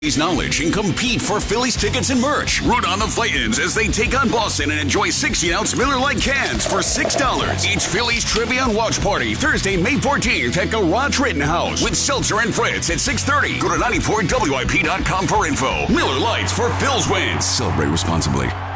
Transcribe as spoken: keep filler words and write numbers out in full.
knowledge and compete for Phillies tickets and merch. Root on the Titans as they take on Boston and enjoy sixteen ounce Miller Lite cans for six dollars. It's Phillies Trivia and Watch Party Thursday, May fourteenth at Garage Rittenhouse with Seltzer and Fritz at six thirty. Go to ninety-four W I P dot com for info. Miller Lites for Phil's wins. Celebrate responsibly.